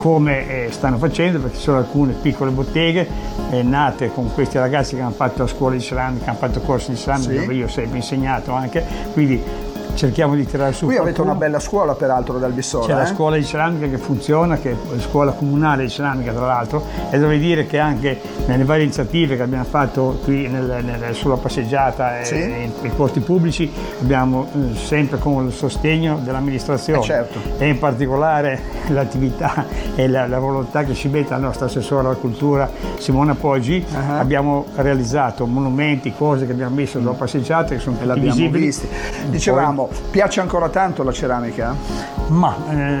come stanno facendo, perché ci sono alcune piccole botteghe nate con questi ragazzi che hanno fatto la scuola di ceramica, hanno fatto corsi di ceramica, dove io ho sempre insegnato anche, quindi cerchiamo di tirare su. Qui avete una bella scuola peraltro dal Bissola. C'è la scuola di ceramica che funziona, che è la scuola comunale di ceramica tra l'altro, e devo dire che anche nelle varie iniziative che abbiamo fatto qui sulla passeggiata e nei posti pubblici abbiamo sempre con il sostegno dell'amministrazione, certo. E in particolare l'attività e la volontà che ci mette la nostra assessora alla cultura Simona Poggi. Abbiamo realizzato monumenti, cose che abbiamo messo sulla passeggiata che sono tutti visibili. Visti. Dicevamo, piace ancora tanto la ceramica? Ma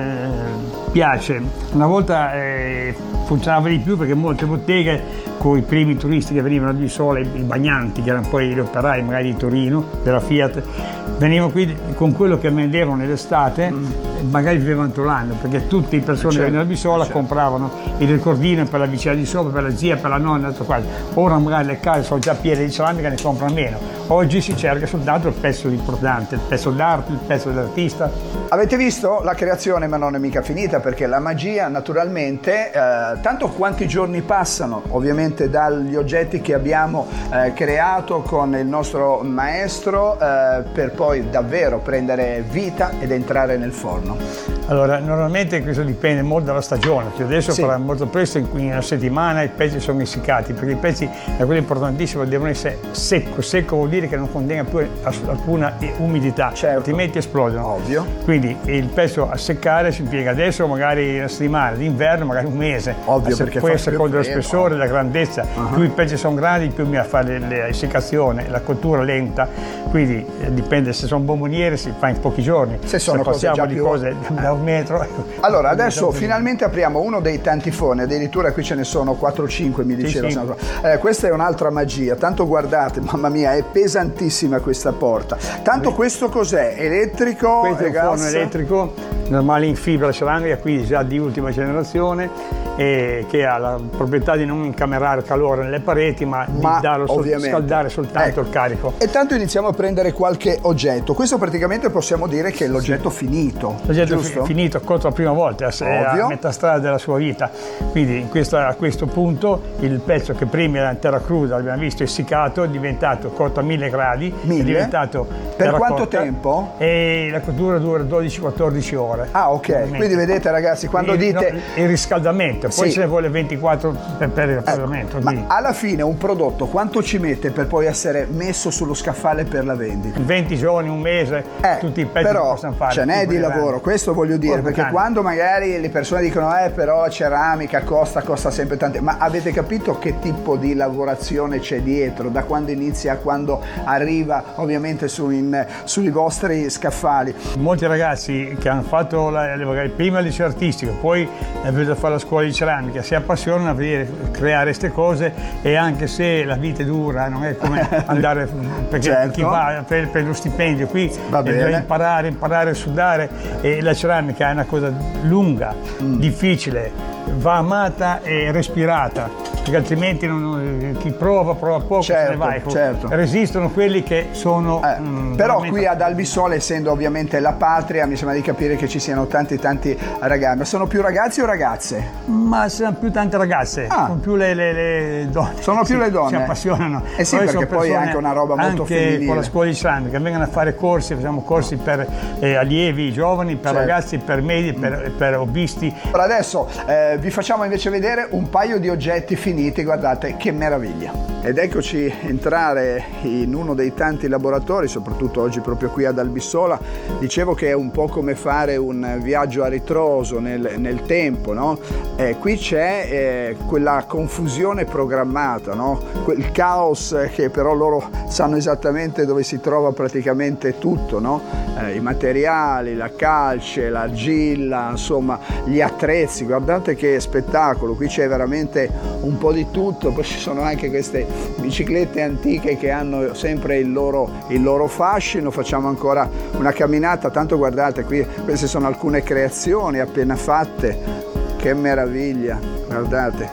piace. Una volta funzionava di più perché molte botteghe con i primi turisti che venivano di Bissola, i bagnanti, che erano poi gli operai magari di Torino, della Fiat, venivano qui con quello che vendevano nell'estate, magari vivevano tutto l'anno, perché tutte le persone che venivano a Bissola compravano il ricordino per la vicina di sopra, per la zia, per la nonna, tutto qua. Ora magari le case sono già piene di ceramica, ne comprano meno. Oggi si cerca soltanto il pezzo importante, il pezzo d'arte, il pezzo dell'artista. Avete visto? La creazione ma non è mica finita, perché la magia naturalmente, tanto quanti giorni passano ovviamente dagli oggetti che abbiamo creato con il nostro maestro per poi davvero prendere vita ed entrare nel forno. Allora, normalmente questo dipende molto dalla stagione, cioè adesso farà molto presto, in una settimana i pezzi sono essiccati, perché i pezzi, è quello importantissimo, devono essere secco. Secco vuol dire che non contenga più alcuna umidità, altrimenti esplodono. Ovvio. Quindi il pezzo a seccare si impiega adesso magari una settimana, d'inverno magari un mese. Ovvio, perché poi a seconda dello spessore, della grandezza, più i pezzi sono grandi, più mi fa l'essiccazione, la cottura lenta, quindi dipende, se sono bomboniere si fa in pochi giorni. Se sono cose già più... cose da un metro. Allora, adesso finalmente apriamo uno dei tanti forni, addirittura qui ce ne sono 4 o 5, mi diceva. Questa è un'altra magia, tanto guardate, mamma mia, è pesantissima questa porta. Tanto questo cos'è? Elettrico? Questo è un forno elettrico, normale in fibra ceramica, quindi già di ultima generazione, che ha la proprietà di non incamerare calore nelle pareti, ma di scaldare soltanto il carico. E tanto iniziamo a prendere qualche oggetto. Questo praticamente possiamo dire che è l'oggetto finito. L'oggetto finito, cotto la prima volta, è a metà strada della sua vita. Quindi a questo punto il pezzo che prima era in terra cruda, abbiamo visto, essiccato, è diventato cotto a 1000 gradi. 1000? È diventato per quanto tempo? E la cottura dura 12-14 ore. Ah, ok. Quindi vedete ragazzi, quando dite... il riscaldamento, poi ce ne vuole 24 per il raffreddamento. Ma alla fine un prodotto quanto ci mette per poi essere messo sullo scaffale per la vendita? 20 giorni, un mese, tutti i pezzi però che possono fare. Ce n'è di lavoro, questo voglio dire, perché quando magari le persone dicono però ceramica costa sempre tanto, ma avete capito che tipo di lavorazione c'è dietro, da quando inizia a quando arriva ovviamente sui vostri scaffali? Molti ragazzi che hanno fatto magari prima il liceo artistico, poi è venuto a fare la scuola di ceramica, si appassionano a vedere creare queste cose, e anche se la vita è dura, non è come andare, perché chi va per lo stipendio qui deve imparare a sudare, e la ceramica è una cosa lunga, difficile, va amata e respirata, perché altrimenti chi prova poco, se ne va. Resistono quelli che sono però qui ad Albissola, essendo ovviamente la patria, mi sembra di capire che ci siano tanti ragazzi. Ma sono più ragazzi o ragazze? Ma sono più tante ragazze, sono più le donne. Sono più le donne? Si appassionano. Sì, perché poi è anche una roba molto femminile. Anche con la scuola di ceramica vengono a fare corsi, facciamo corsi per allievi giovani, per ragazzi, per medi, per hobbisti. Allora adesso vi facciamo invece vedere un paio di oggetti finiti, guardate che meraviglia. Ed eccoci entrare in uno dei tanti laboratori, soprattutto oggi proprio qui ad Albissola. Dicevo che è un po' come fare un viaggio a ritroso nel tempo, no? Qui c'è quella confusione programmata, no? Quel caos che però loro sanno esattamente dove si trova praticamente tutto, no? I materiali, la calce, l'argilla, insomma gli attrezzi. Guardate che spettacolo, qui c'è veramente un po' di tutto. Poi ci sono anche queste biciclette antiche che hanno sempre il loro fascino. Facciamo ancora una camminata, tanto guardate qui, queste sono alcune creazioni appena fatte, che meraviglia, guardate,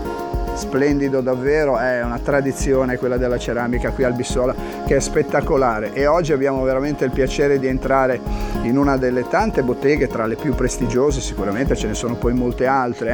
splendido davvero, è una tradizione quella della ceramica qui a Albissola che è spettacolare. E oggi abbiamo veramente il piacere di entrare in una delle tante botteghe, tra le più prestigiose, sicuramente ce ne sono poi molte altre,